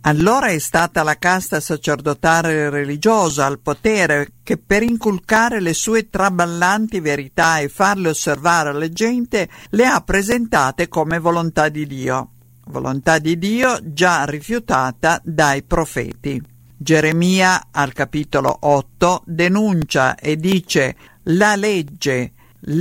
Allora è stata la casta sacerdotale e religiosa al potere che, per inculcare le sue traballanti verità e farle osservare alla gente, le ha presentate come volontà di Dio già rifiutata dai profeti. Geremia al capitolo 8 denuncia e dice: la legge,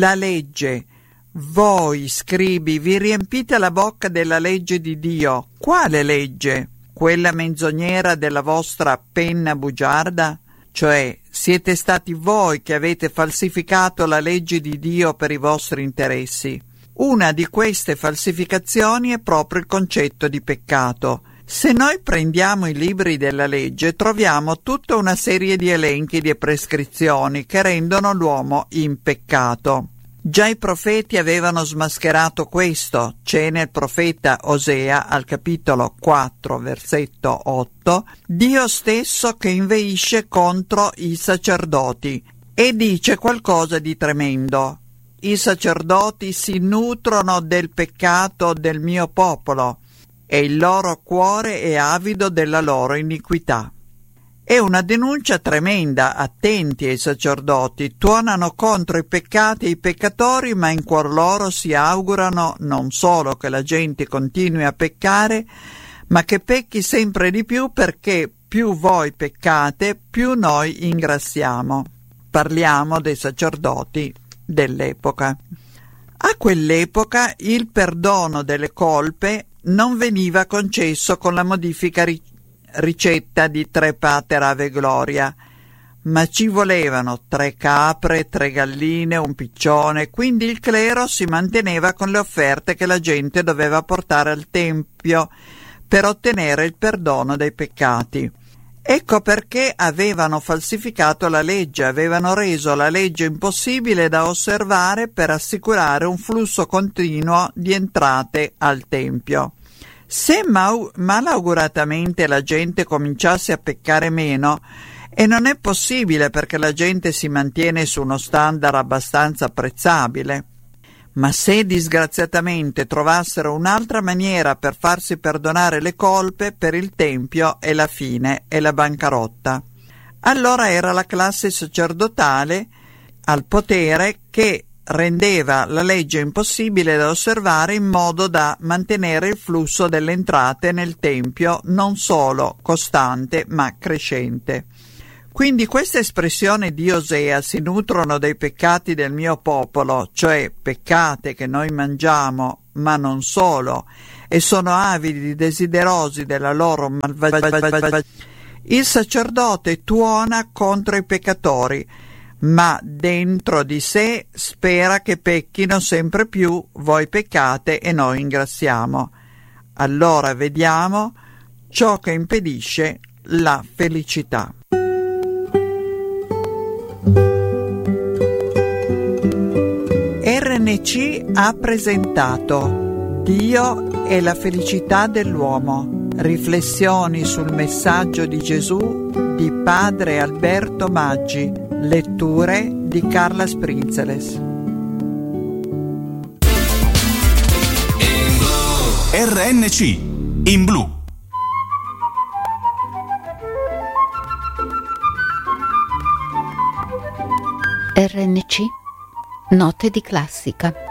voi scribi vi riempite la bocca della legge di Dio. Quale legge? Quella menzognera della vostra penna bugiarda? Cioè, siete stati voi che avete falsificato la legge di Dio per i vostri interessi. Una di queste falsificazioni è proprio il concetto di peccato. Se noi prendiamo i libri della legge, troviamo tutta una serie di elenchi di prescrizioni che rendono l'uomo in peccato. Già i profeti avevano smascherato questo. C'è nel profeta Osea, al capitolo 4, versetto 8, Dio stesso che inveisce contro i sacerdoti e dice qualcosa di tremendo. I sacerdoti si nutrono del peccato del mio popolo e il loro cuore è avido della loro iniquità. È una denuncia tremenda. Attenti ai sacerdoti, tuonano contro i peccati e i peccatori, ma in cuor loro si augurano non solo che la gente continui a peccare, ma che pecchi sempre di più, perché più voi peccate, più noi ingrassiamo. Parliamo dei sacerdoti dell'epoca. A quell'epoca il perdono delle colpe non veniva concesso con la modifica ricetta di 3 pater ave gloria, ma ci volevano 3 capre, 3 galline, un piccione, quindi il clero si manteneva con le offerte che la gente doveva portare al tempio per ottenere il perdono dei peccati. Ecco perché avevano falsificato la legge, avevano reso la legge impossibile da osservare per assicurare un flusso continuo di entrate al tempio. Se malauguratamente la gente cominciasse a peccare meno, e non è possibile perché la gente si mantiene su uno standard abbastanza apprezzabile, ma se disgraziatamente trovassero un'altra maniera per farsi perdonare le colpe, per il Tempio è la fine, è la bancarotta. Allora era la classe sacerdotale al potere che rendeva la legge impossibile da osservare in modo da mantenere il flusso delle entrate nel Tempio non solo costante ma crescente. Quindi questa espressione di Osea, si nutrono dei peccati del mio popolo, cioè peccate che noi mangiamo, ma non solo, e sono avidi, desiderosi della loro malvagità. Il sacerdote tuona contro i peccatori, ma dentro di sé spera che pecchino sempre più, voi peccate e noi ingrassiamo. Allora vediamo ciò che impedisce la felicità. RNC ha presentato Dio e la felicità dell'uomo. Riflessioni sul messaggio di Gesù di padre Alberto Maggi. Letture di Carla Sprinzeles. RNC in blu. RNC Note di classica.